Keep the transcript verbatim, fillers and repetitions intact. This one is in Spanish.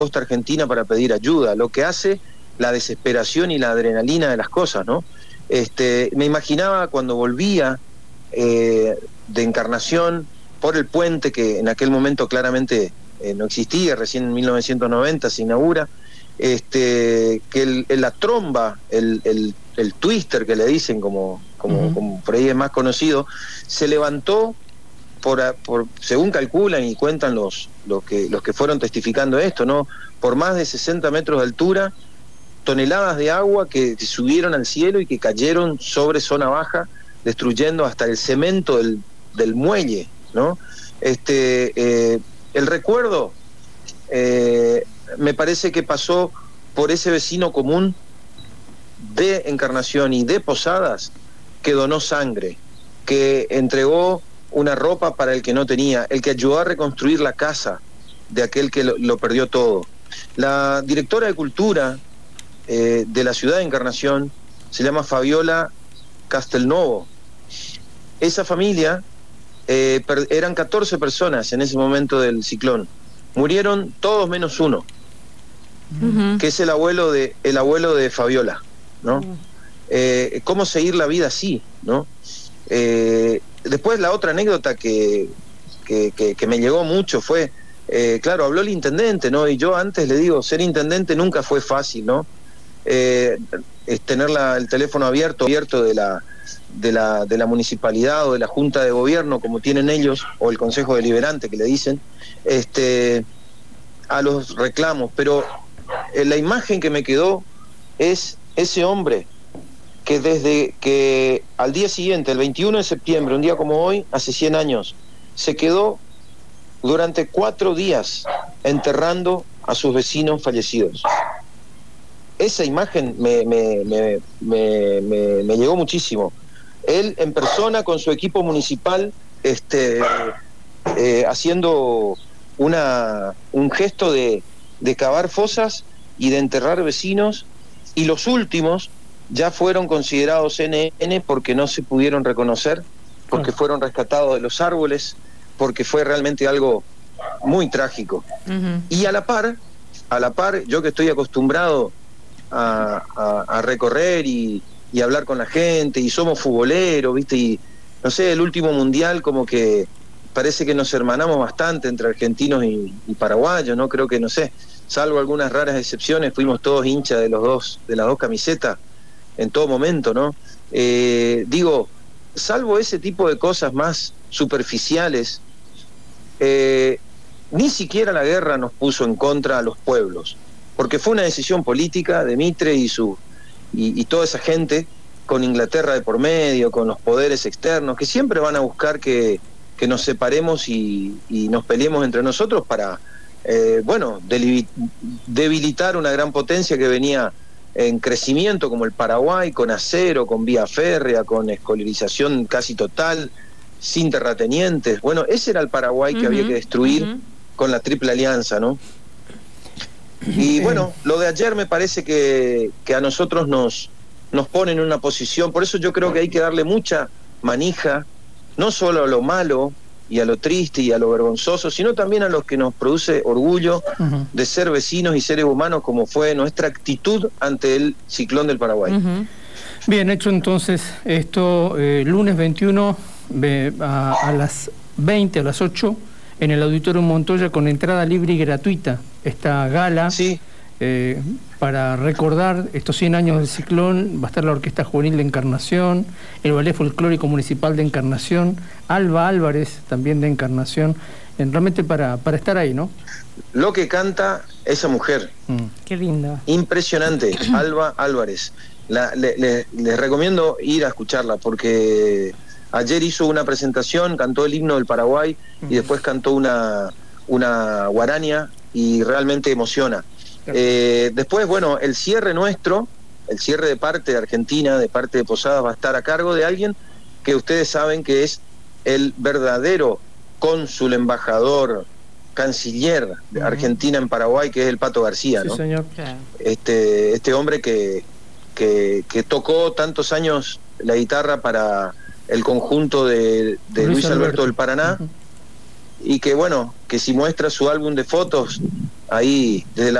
costa argentina para pedir ayuda, lo que hace la desesperación y la adrenalina de las cosas, ¿no? Este, me imaginaba cuando volvía eh, de Encarnación por el puente, que en aquel momento claramente eh, no existía, recién en mil novecientos noventa se inaugura, este, que el, el, la tromba, el, el, el twister que le dicen, como, como, uh-huh. como por ahí es más conocido, se levantó por, por según calculan y cuentan los, los, que, los que fueron testificando esto, ¿no? Por más de sesenta metros de altura, toneladas de agua que subieron al cielo y que cayeron sobre zona baja, destruyendo hasta el cemento del, del muelle, ¿no? Este, eh, el recuerdo eh, me parece que pasó por ese vecino común de Encarnación y de Posadas que donó sangre, que entregó una ropa para el que no tenía, el que ayudó a reconstruir la casa de aquel que lo, lo perdió todo. La directora de Cultura eh, de la ciudad de Encarnación se llama Fabiola Castelnuovo. Esa familia eh, per, eran catorce personas en ese momento del ciclón. Murieron todos menos uno, uh-huh. que es el abuelo de el abuelo de Fabiola, ¿no? Uh-huh. Eh, cómo seguir la vida así, ¿no? Eh, después la otra anécdota que, que, que, que me llegó mucho fue, eh, claro, habló el intendente, ¿no? Y yo antes le digo, ser intendente nunca fue fácil, ¿no? Eh, es tener la, el teléfono abierto, abierto de la, de la de la municipalidad o de la junta de gobierno, como tienen ellos, o el consejo deliberante que le dicen, este, a los reclamos, pero eh, la imagen que me quedó es ese hombre que desde que al día siguiente, el veintiuno de septiembre, un día como hoy, hace cien años, se quedó durante cuatro días enterrando a sus vecinos fallecidos. Esa imagen me, me, me, me, me, me llegó muchísimo. Él en persona con su equipo municipal este, eh, haciendo una, un gesto de, de cavar fosas y de enterrar vecinos, y los últimos ya fueron considerados N N porque no se pudieron reconocer, porque fueron rescatados de los árboles, porque fue realmente algo muy trágico. Uh-huh. Y a la par, a la par, yo que estoy acostumbrado a, a, a recorrer y, y hablar con la gente, y somos futboleros, ¿viste? Y no sé, el último mundial como que parece que nos hermanamos bastante entre argentinos y, y paraguayos, ¿no? Creo que, no sé, salvo algunas raras excepciones, fuimos todos hinchas de los dos, de las dos camisetas en todo momento, ¿no? Eh, digo, salvo ese tipo de cosas más superficiales, eh, ni siquiera la guerra nos puso en contra a los pueblos, porque fue una decisión política de Mitre y su y, y toda esa gente, con Inglaterra de por medio, con los poderes externos, que siempre van a buscar que, que nos separemos y, y nos peleemos entre nosotros para, eh, bueno, debilitar una gran potencia que venía en crecimiento como el Paraguay, con acero, con vía férrea, con escolarización casi total, sin terratenientes. Bueno, ese era el Paraguay que uh-huh, había que destruir uh-huh. con la Triple Alianza, ¿no? Y bueno, lo de ayer me parece que, que a nosotros nos, nos pone en una posición, por eso yo creo que hay que darle mucha manija, no solo a lo malo y a lo triste y a lo vergonzoso, sino también a lo que nos produce orgullo uh-huh. de ser vecinos y seres humanos, como fue nuestra actitud ante el ciclón del Paraguay. Uh-huh. Bien, hecho entonces esto, eh, lunes veintiuno eh, a, a las veinte, a las ocho, en el Auditorio Montoya, con entrada libre y gratuita, esta gala. Sí. Eh, para recordar estos cien años del ciclón. Va a estar la Orquesta Juvenil de Encarnación, el Ballet Folclórico Municipal de Encarnación, Alba Álvarez también de Encarnación, en, realmente para, para estar ahí, ¿no? Lo que canta esa mujer. Mm. Qué linda. Impresionante, Alba Álvarez. La, le, le, les recomiendo ir a escucharla, porque ayer hizo una presentación, cantó el himno del Paraguay mm. y después cantó una, una guarania y realmente emociona. Eh, después, bueno, el cierre nuestro, el cierre de parte de Argentina, de parte de Posadas, va a estar a cargo de alguien que ustedes saben que es el verdadero cónsul, embajador, canciller de Argentina en Paraguay, que es el Pato García, ¿no? Sí, señor. Este, este hombre que, que, que tocó tantos años la guitarra para el conjunto de, de Luis, Luis Alberto del Paraná, uh-huh. y que, bueno, que si muestra su álbum de fotos ahí desde la